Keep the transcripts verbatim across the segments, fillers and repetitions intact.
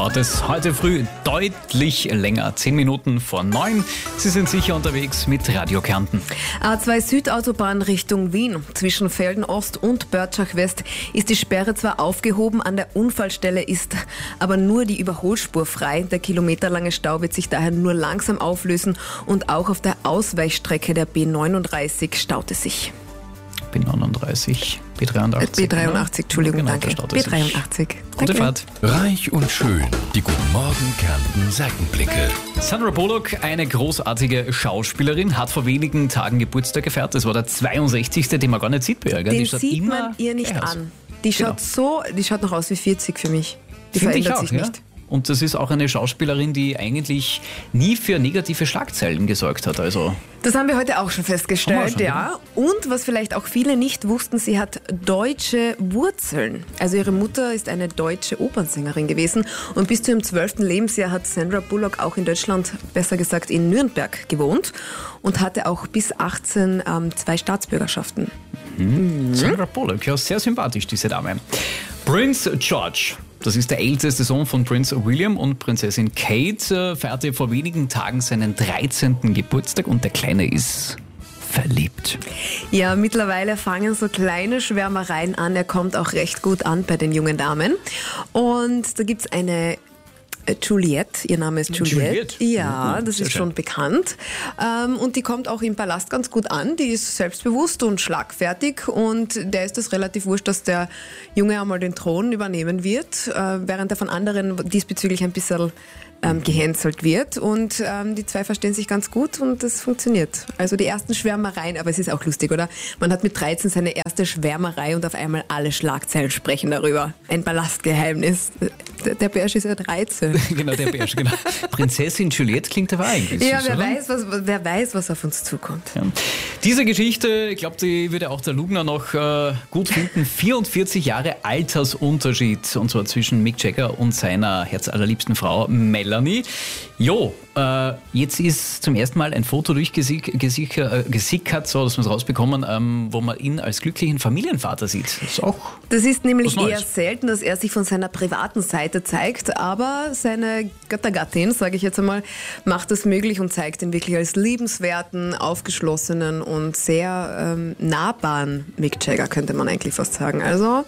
dauert es heute früh deutlich länger. Zehn Minuten vor neun. Sie sind sicher unterwegs mit Radio Kärnten. A zwei Südautobahn Richtung Wien. Zwischen Velden Ost und Börtschach West ist die Sperre zwar aufgehoben, an der Unfallstelle ist aber nur die Überholspur frei. Der kilometerlange Stau wird sich daher nur langsam auflösen und auch auf der Ausweichstrecke der B neununddreißig staut es sich. B neununddreißig, B dreiundachtzig. B dreiundachtzig, Entschuldigung, genau, danke. B dreiundachtzig. Gute Danke. Fahrt. Reich und schön. Die Guten Morgen Kärnten Seitenblicke. Sandra Bullock, eine großartige Schauspielerin, hat vor wenigen Tagen Geburtstag gefeiert. Das war der zweiundsechzigste, den man gar nicht sieht bei ihr. Gell? Den Die schaut sieht immer man ihr nicht gleich aus. an. Die schaut Genau. so, die schaut noch aus wie vierzig für mich. Die Finde ich verändert auch, sich ja? nicht. Und das ist auch eine Schauspielerin, die eigentlich nie für negative Schlagzeilen gesorgt hat. Also Das haben wir heute auch schon festgestellt, Haben wir schon, ja. Und was vielleicht auch viele nicht wussten, sie hat deutsche Wurzeln. Also ihre Mutter ist eine deutsche Opernsängerin gewesen und bis zu ihrem zwölften Lebensjahr hat Sandra Bullock auch in Deutschland, besser gesagt in Nürnberg, gewohnt und hatte auch bis achtzehn ähm, zwei Staatsbürgerschaften. Sandra Bullock, ja, sehr sympathisch, diese Dame. Prince George, das ist der älteste Sohn von Prinz William und Prinzessin Kate, äh, feierte vor wenigen Tagen seinen dreizehnten Geburtstag und der Kleine ist verliebt. Ja, mittlerweile fangen so kleine Schwärmereien an. Er kommt auch recht gut an bei den jungen Damen. Und da gibt's eine äh, Juliette, ihr Name ist Juliette. Juliette? Ja, Oh, das sehr ist schön. schon bekannt. Ähm, und die kommt auch im Palast ganz gut an. Die ist selbstbewusst und schlagfertig und der ist es relativ wurscht, dass der Junge einmal den Thron übernehmen wird, äh, während er von anderen diesbezüglich ein bisschen ähm, gehänselt wird. Und ähm, die zwei verstehen sich ganz gut und das funktioniert. Also die ersten Schwärmereien, aber es ist auch lustig, oder? Man hat mit dreizehn seine erste Schwärmerei und auf einmal alle Schlagzeilen sprechen darüber. Ein Palastgeheimnis. Der, der Bärsch ist ja dreizehn. Genau, der Bärsch, genau. Prinzessin Juliette klingt aber eigentlich Ja, süß, wer oder? weiß, was, wer weiß, was auf uns zukommt. Ja. Diese Geschichte, ich glaube, die würde auch der Lugner noch äh, gut finden. vierundvierzig Jahre Altersunterschied, und zwar zwischen Mick Jagger und seiner herzallerliebsten Frau Melanie. Jo, äh, jetzt ist zum ersten Mal ein Foto durchgesickert, äh, so, dass wir es rausbekommen, ähm, wo man ihn als glücklichen Familienvater sieht. Das ist auch Das ist nämlich was Neues. eher selten, dass er sich von seiner privaten Seite zeigt, aber seine Göttergattin, sage ich jetzt einmal, macht das möglich und zeigt ihn wirklich als liebenswerten, aufgeschlossenen und sehr ähm, nahbaren Mick Jagger, könnte man eigentlich fast sagen. Also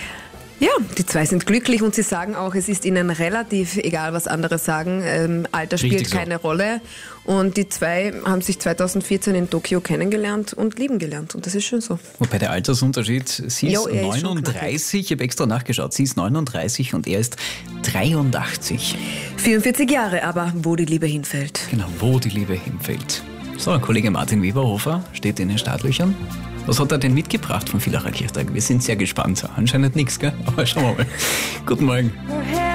ja, die zwei sind glücklich und sie sagen auch, es ist ihnen relativ egal, was andere sagen. Ähm, Alter spielt Richtig so. keine Rolle. Und die zwei haben sich zweitausendvierzehn in Tokio kennengelernt und lieben gelernt. Und das ist schön so. Wobei der Altersunterschied, sie Jo, ist er ist schon neununddreißig, ich habe extra nachgeschaut, sie ist neununddreißig und er ist dreiundachtzig. vierundvierzig Jahre, aber wo die Liebe hinfällt. Genau, wo die Liebe hinfällt. So, Kollege Martin Weberhofer steht in den Startlöchern. Was hat er denn mitgebracht vom Villacher Kirchtag? Wir sind sehr gespannt. Anscheinend nichts, gell? Aber schauen wir mal. Guten Morgen. Woher